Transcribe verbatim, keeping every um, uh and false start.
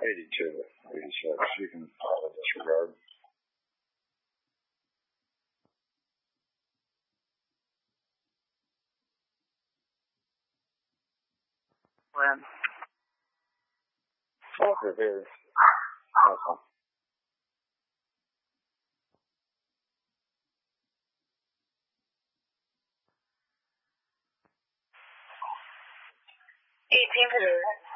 eighty-two, eighty-six. You can disregard. When? Walker here. Awesome. eighteen to